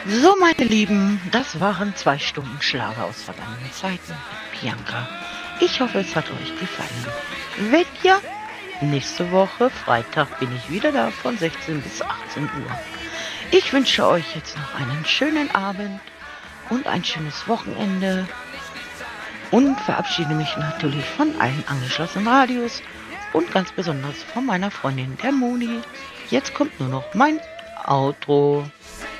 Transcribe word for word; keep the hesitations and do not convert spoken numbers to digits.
So, meine Lieben, das waren zwei Stunden Schlager aus vergangenen Zeiten mit Bianca. Ich hoffe, es hat euch gefallen. Wenn ja, nächste Woche, Freitag, bin ich wieder da von sechzehn bis achtzehn Uhr. Ich wünsche euch jetzt noch einen schönen Abend und ein schönes Wochenende und verabschiede mich natürlich von allen angeschlossenen Radios und ganz besonders von meiner Freundin, der Moni. Jetzt kommt nur noch mein Outro.